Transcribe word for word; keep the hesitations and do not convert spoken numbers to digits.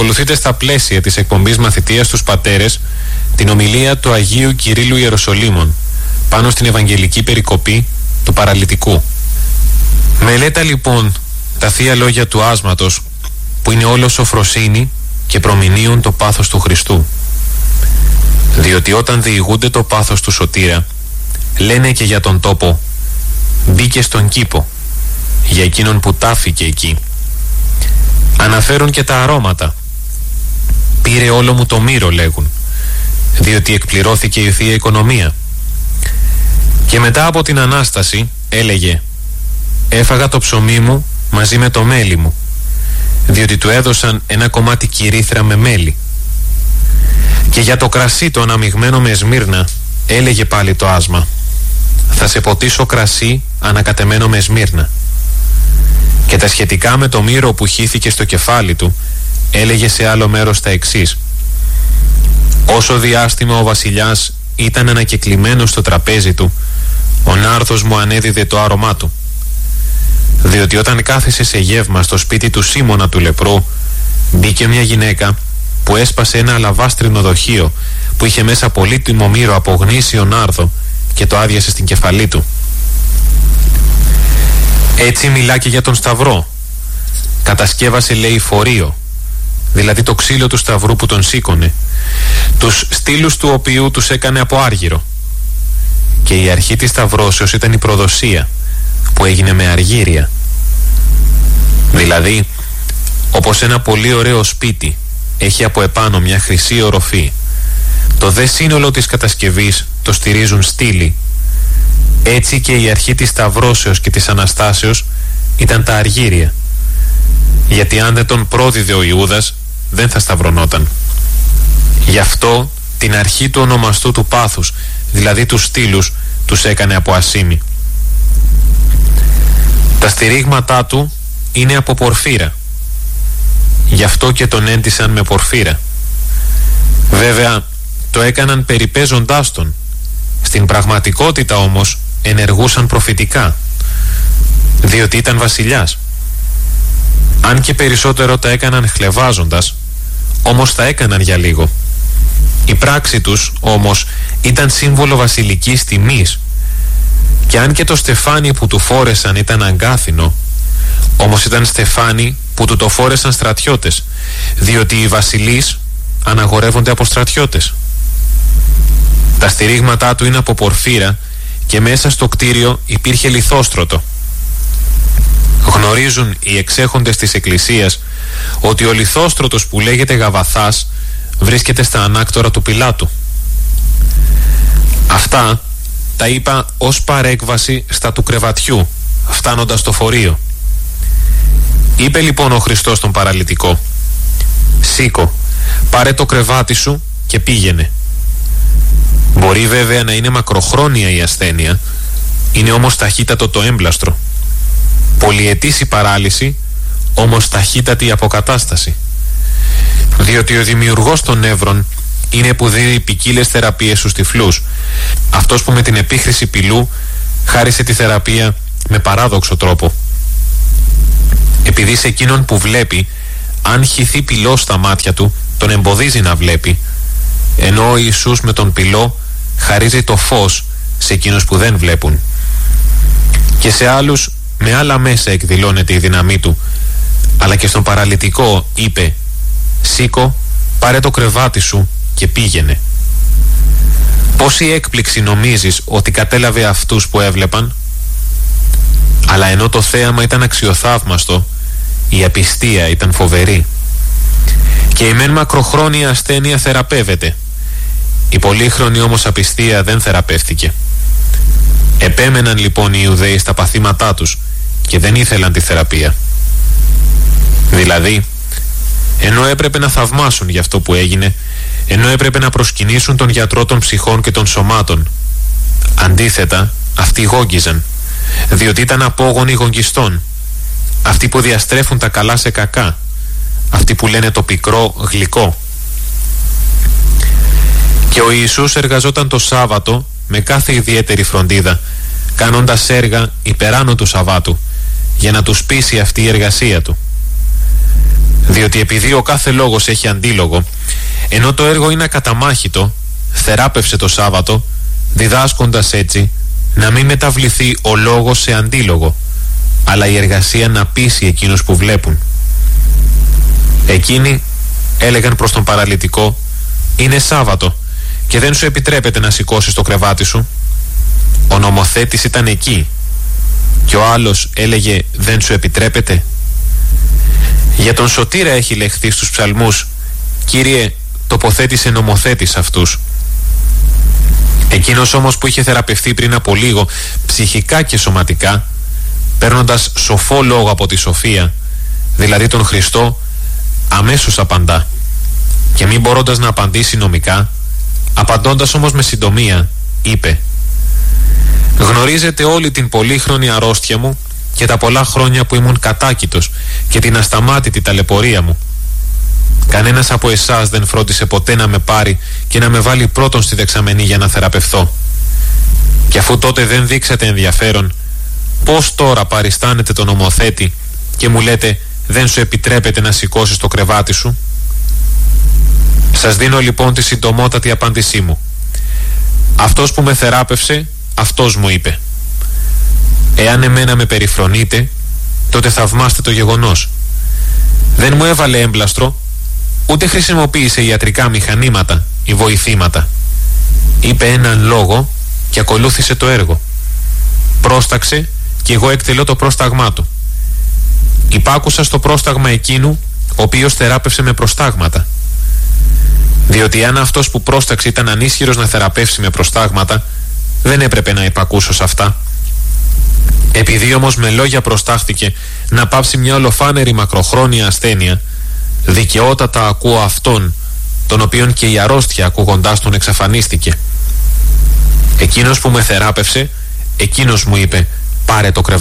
παρακολουθείτε στα πλαίσια της εκπομπής Μαθητείας στους Πατέρες την ομιλία του Αγίου Κυρίλλου Ιεροσολύμων πάνω στην Ευαγγελική περικοπή του παραλυτικού. Μελέτα λοιπόν τα θεία λόγια του άσματος, που είναι όλο σοφροσύνη και προμηνύουν το πάθος του Χριστού. Διότι όταν διηγούνται το πάθος του σωτήρα, λένε και για τον τόπο «μπήκε στον κήπο», για εκείνον που τάφηκε εκεί. Αναφέρουν και τα αρώματα. «Πήρε όλο μου το μύρο», λέγουν, διότι εκπληρώθηκε η Θεία Οικονομία. Και μετά από την Ανάσταση έλεγε «έφαγα το ψωμί μου μαζί με το μέλι μου», διότι του έδωσαν ένα κομμάτι κυρίθρα με μέλι. Και για το κρασί το αναμειγμένο με σμύρνα έλεγε πάλι το άσμα «θα σε ποτίσω κρασί ανακατεμένο με σμύρνα». Και τα σχετικά με το μύρο που χύθηκε στο κεφάλι του έλεγε σε άλλο μέρος τα εξής: «Όσο διάστημα ο βασιλιάς ήταν ανακεκλημένος στο τραπέζι του, ο νάρδος μου ανέδιδε το άρωμά του. Διότι όταν κάθισε σε γεύμα στο σπίτι του Σίμωνα του λεπρού, μπήκε μια γυναίκα που έσπασε ένα αλαβάστρινο δοχείο που είχε μέσα πολύτιμο μύρο από γνήσιο νάρδο και το άδειασε στην κεφαλή του». Έτσι μιλά και για τον Σταυρό. Κατασκεύασε, λέει, φορείο, δηλαδή το ξύλο του Σταυρού που τον σήκωνε, τους στήλους του οποίου τους έκανε από άργυρο. Και η αρχή της σταυρώσεως ήταν η προδοσία, που έγινε με αργύρια. Δηλαδή, όπως ένα πολύ ωραίο σπίτι έχει από επάνω μια χρυσή οροφή, το δε σύνολο της κατασκευής το στηρίζουν στήλοι, έτσι και η αρχή της σταυρώσεως και της Αναστάσεως ήταν τα αργύρια. Γιατί αν δεν τον πρόδιδε ο Ιούδας, δεν θα σταυρωνόταν. Γι' αυτό την αρχή του ονομαστού του πάθους, δηλαδή τους στήλους, τους έκανε από ασήμι. Τα στηρίγματά του είναι από πορφύρα. Γι' αυτό και τον έντυσαν με πορφύρα. Βέβαια το έκαναν περιπέζοντάς τον. Στην πραγματικότητα όμως ενεργούσαν προφητικά, διότι ήταν βασιλιάς. Αν και περισσότερο τα έκαναν χλευάζοντας, όμως τα έκαναν για λίγο. Η πράξη τους όμως ήταν σύμβολο βασιλικής τιμής. Και αν και το στεφάνι που του φόρεσαν ήταν αγκάθινο, όμως ήταν στεφάνι που του το φόρεσαν στρατιώτες, διότι οι βασιλείς αναγορεύονται από στρατιώτες. Τα στηρίγματά του είναι από πορφύρα και μέσα στο κτίριο υπήρχε λιθόστρωτο. Γνωρίζουν οι εξέχοντες της Εκκλησίας ότι ο λιθόστρωτος που λέγεται Γαβαθάς βρίσκεται στα ανάκτορα του Πιλάτου. Αυτά τα είπα ως παρέκβαση στα του κρεβατιού, φτάνοντας στο φορείο. Είπε λοιπόν ο Χριστός τον παραλυτικό: «Σήκω, πάρε το κρεβάτι σου και πήγαινε». Μπορεί βέβαια να είναι μακροχρόνια η ασθένεια, είναι όμως ταχύτατο το έμπλαστρο. Πολυετής η παράλυση, όμως ταχύτατη η αποκατάσταση. Διότι ο δημιουργός των νεύρων είναι που δίνει ποικίλες θεραπείες στους τυφλούς, αυτός που με την επίχρηση πυλού χάρισε τη θεραπεία με παράδοξο τρόπο. Επειδή σε εκείνον που βλέπει, αν χυθεί πυλό στα μάτια του, τον εμποδίζει να βλέπει, ενώ ο Ιησούς με τον πυλό χαρίζει το φως σε εκείνους που δεν βλέπουν. Και σε άλλους με άλλα μέσα εκδηλώνεται η δύναμή του, αλλά και στον παραλυτικό είπε: «Σήκω, πάρε το κρεβάτι σου και πήγαινε». Πόση έκπληξη νομίζεις ότι κατέλαβε αυτούς που έβλεπαν? Αλλά ενώ το θέαμα ήταν αξιοθαύμαστο, η απιστία ήταν φοβερή. Και η μεν μακροχρόνια ασθένεια θεραπεύεται, η πολύχρονη όμως απιστία δεν θεραπεύτηκε. Επέμεναν λοιπόν οι Ιουδαίοι στα παθήματά τους και δεν ήθελαν τη θεραπεία. Δηλαδή, ενώ έπρεπε να θαυμάσουν για αυτό που έγινε, ενώ έπρεπε να προσκυνήσουν τον γιατρό των ψυχών και των σωμάτων, αντίθετα αυτοί γόγγιζαν, διότι ήταν απόγονοι γογγιστών, αυτοί που διαστρέφουν τα καλά σε κακά, αυτοί που λένε το πικρό γλυκό. Και ο Ιησούς εργαζόταν το Σάββατο με κάθε ιδιαίτερη φροντίδα, κάνοντας έργα υπεράνω του Σαββάτου, για να τους πείσει αυτή η εργασία του. Διότι επειδή ο κάθε λόγος έχει αντίλογο, ενώ το έργο είναι ακαταμάχητο, θεράπευσε το Σάββατο, διδάσκοντας έτσι να μην μεταβληθεί ο λόγος σε αντίλογο, αλλά η εργασία να πείσει εκείνους που βλέπουν. Εκείνοι έλεγαν προς τον παραλυτικό: «Είναι Σάββατο και δεν σου επιτρέπεται να σηκώσεις το κρεβάτι σου». Ο νομοθέτης ήταν εκεί και ο άλλος έλεγε: «Δεν σου επιτρέπεται». Για τον Σωτήρα έχει λεχθεί στους ψαλμούς: «Κύριε, τοποθέτησε νομοθέτης αυτούς». Εκείνος όμως που είχε θεραπευθεί πριν από λίγο, ψυχικά και σωματικά, παίρνοντας σοφό λόγο από τη σοφία, δηλαδή τον Χριστό, αμέσως απαντά. Και μην μπορώντας να απαντήσει νομικά, απαντώντας όμως με συντομία, είπε: «Γνωρίζετε όλη την πολύχρονη αρρώστια μου και τα πολλά χρόνια που ήμουν κατάκητος και την ασταμάτητη ταλαιπωρία μου. Κανένας από εσάς δεν φρόντισε ποτέ να με πάρει και να με βάλει πρώτον στη δεξαμενή για να θεραπευθώ. Και αφού τότε δεν δείξατε ενδιαφέρον, πώς τώρα παριστάνετε τον νομοθέτη και μου λέτε δεν σου επιτρέπεται να σηκώσεις το κρεβάτι σου?» Σας δίνω λοιπόν τη συντομότατη απάντησή μου. Αυτός που με θεράπευσε, αυτός μου είπε: «Εάν εμένα με περιφρονείτε, τότε θαυμάστε το γεγονός. Δεν μου έβαλε έμπλαστρο, ούτε χρησιμοποίησε ιατρικά μηχανήματα ή βοηθήματα. Είπε έναν λόγο και ακολούθησε το έργο. Πρόσταξε και εγώ εκτελώ το πρόσταγμά του. Υπάκουσα στο πρόσταγμα εκείνου, ο οποίος θεράπευσε με προστάγματα. Διότι αν αυτός που πρόσταξε ήταν ανίσχυρος να θεραπεύσει με προστάγματα, δεν έπρεπε να υπακούσω σε αυτά. Επειδή όμως με λόγια προστάχθηκε να πάψει μια ολοφάνερη μακροχρόνια ασθένεια, δικαιότατα ακούω αυτόν, τον οποίον και η αρρώστια ακούγοντάς τον εξαφανίστηκε. Εκείνος που με θεράπευσε, εκείνος μου είπε: «Πάρε το κρεβάτι